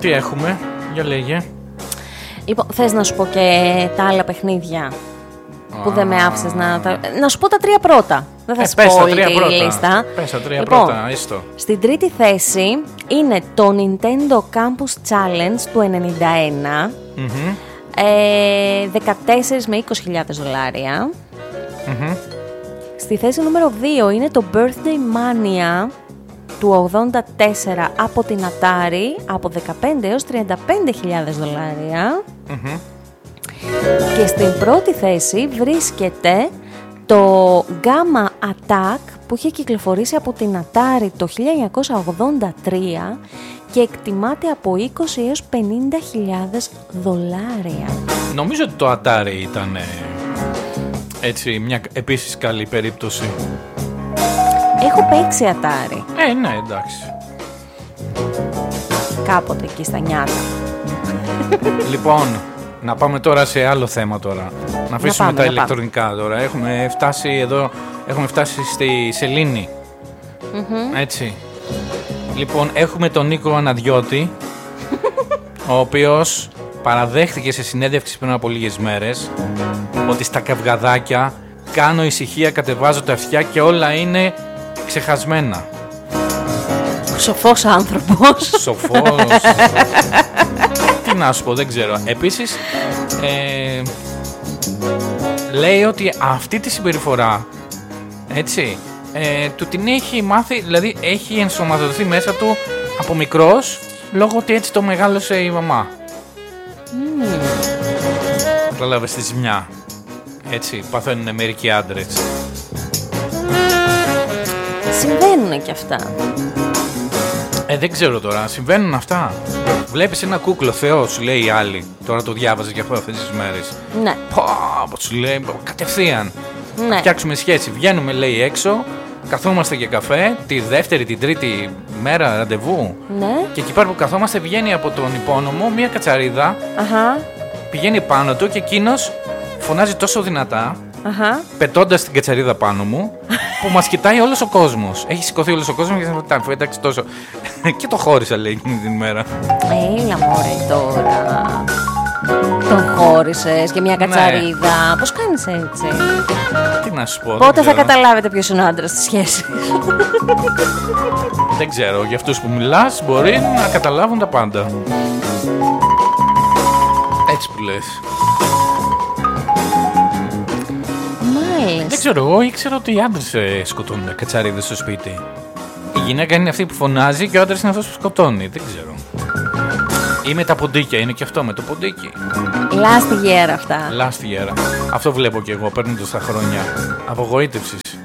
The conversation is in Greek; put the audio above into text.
Τι έχουμε, για λέγε. Λοιπόν, θες να σου πω και τα άλλα παιχνίδια που δεν με άφησες να σου πω τα τρία πρώτα. Δεν θα σου πω όλη τη λίστα. Πες τα τρία πρώτα, έστω. Στην τρίτη θέση είναι το Nintendo Campus Challenge του 91. 14 με 20.000 δολάρια. Στη θέση νούμερο 2 είναι το Birthday Mania του 84 από την Atari, από 15 έως 35.000 δολάρια. Και στην πρώτη θέση βρίσκεται το Gamma Attack που είχε κυκλοφορήσει από την Atari το 1983 και εκτιμάται από 20 έως 50.000 δολάρια. Νομίζω ότι το Atari ήταν έτσι μια επίσης καλή περίπτωση. Έχω παίξει Atari. Ναι, εντάξει. Κάποτε εκεί στα νιάτα. Λοιπόν, να πάμε τώρα σε άλλο θέμα τώρα. Να αφήσουμε τα ηλεκτρονικά τώρα. Έχουμε φτάσει στη σελήνη. Έτσι. Λοιπόν, έχουμε τον Νίκο Αναδιώτη, ο οποίος παραδέχτηκε σε συνέντευξη πριν από λίγες μέρες ότι στα καυγαδάκια κάνω ησυχία, κατεβάζω τα αυτιά και όλα είναι ξεχασμένα. Σοφός άνθρωπος. Σοφός. Τι να σου πω, δεν ξέρω. Επίσης λέει ότι αυτή τη συμπεριφορά, έτσι, του την έχει μάθει, δηλαδή έχει ενσωματωθεί μέσα του από μικρός, λόγω ότι έτσι το μεγάλωσε η μαμά. Καταλάβες τη ζημιά. Έτσι παθαίνουν μερικοί άντρες. Συμβαίνουνε κι αυτά. Δεν ξέρω τώρα, συμβαίνουν αυτά. Βλέπεις ένα κούκλο Θεό, σου λέει η άλλη. Τώρα το διάβαζε και αυτό αυτές τις μέρες. Ναι. Σου λέει κατευθείαν. Ναι. Φτιάξουμε σχέση. Βγαίνουμε, λέει, έξω. Καθόμαστε για καφέ. Τη δεύτερη, την τρίτη μέρα ραντεβού. Ναι. Και εκεί πέρα που καθόμαστε βγαίνει από τον υπόνομο μια κατσαρίδα. Πηγαίνει πάνω του και εκείνος φωνάζει τόσο δυνατά. Πετώντας την κατσαρίδα πάνω μου, που μας κοιτάει όλος ο κόσμος. Έχει σηκωθεί όλος ο κόσμος και θα ρωτάει, εντάξει τόσο. Και το χώρισα, λέει, εκείνη την ημέρα. Έλα μωρέ τώρα. Τον χώρισες και μια κατσαρίδα. Ναι. Πώς κάνεις έτσι? Τι να σου πω. Πότε θα καταλάβετε ποιος είναι ο άντρας στη σχέση? Δεν ξέρω. Για αυτούς που μιλάς μπορεί να καταλάβουν τα πάντα. Έτσι που λες. Δεν ξέρω, εγώ ήξερα ότι οι άντρες σκοτώνουν κατσαρίδες στο σπίτι. Η γυναίκα είναι αυτή που φωνάζει και ο άντρας είναι αυτός που σκοτώνει. Δεν ξέρω. Ή με τα ποντίκια, είναι και αυτό με το ποντίκι. Λάστι γέρα αυτά. Λάστι γέρα. Αυτό βλέπω κι εγώ παίρνοντας τα χρόνια απογοήτευσης.